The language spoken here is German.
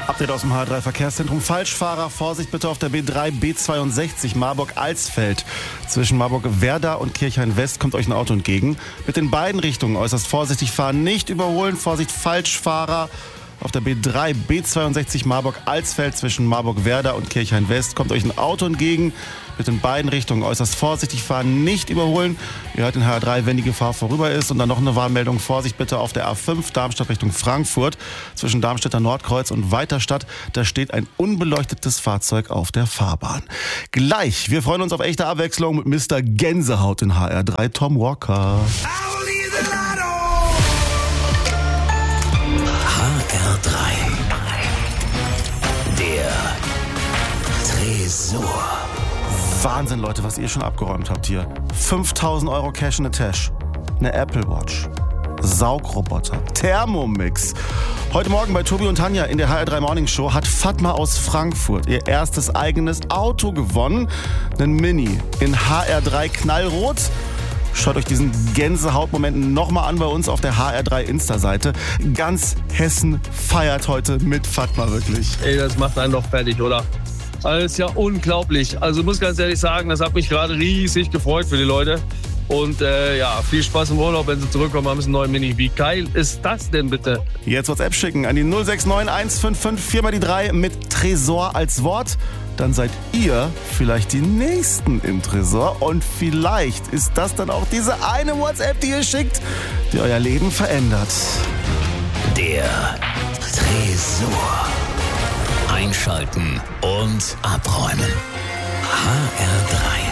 Update aus dem HR3 Verkehrszentrum. Falschfahrer, Vorsicht bitte auf der B3, B62 Marburg-Alsfeld. Zwischen Marburg-Werder und Kirchhain-West kommt euch ein Auto entgegen. Bitte in beiden Richtungen äußerst vorsichtig fahren, nicht überholen. Vorsicht, Falschfahrer. Auf der B3, B62 Marburg-Alsfeld zwischen Marburg-Werder und Kirchhain-West kommt euch ein Auto entgegen. Bitte in beiden Richtungen äußerst vorsichtig fahren, nicht überholen. Ihr hört den HR3, wenn die Gefahr vorüber ist. Und dann noch eine Warnmeldung. Vorsicht bitte auf der A5 Darmstadt Richtung Frankfurt. Zwischen Darmstädter Nordkreuz und Weiterstadt. Da steht ein unbeleuchtetes Fahrzeug auf der Fahrbahn. Gleich, wir freuen uns auf echte Abwechslung mit Mr. Gänsehaut in HR3, Tom Walker. HR3. Der Tresor. Wahnsinn, Leute, was ihr schon abgeräumt habt hier. 5.000 Euro Cash in the Tash. Eine Apple Watch. Saugroboter. Thermomix. Heute Morgen bei Tobi und Tanja in der HR3 Morning Show hat Fatma aus Frankfurt ihr erstes eigenes Auto gewonnen. Einen Mini in HR3 knallrot. Schaut euch diesen Gänsehautmoment nochmal an bei uns auf der HR3 Insta-Seite. Ganz Hessen feiert heute mit Fatma, wirklich. Ey, das macht einen doch fertig, oder? Also, das ist ja unglaublich. Also muss ganz ehrlich sagen, das hat mich gerade riesig gefreut für die Leute. Und viel Spaß im Urlaub, wenn sie zurückkommen, haben sie einen neuen Mini. Wie geil ist das denn bitte? Jetzt WhatsApp schicken an die 069 155 4 mal die 3 mit Tresor als Wort. Dann seid ihr vielleicht die Nächsten im Tresor. Und vielleicht ist das dann auch diese eine WhatsApp, die ihr schickt, die euer Leben verändert. Der Tresor. Einschalten und abräumen. HR3.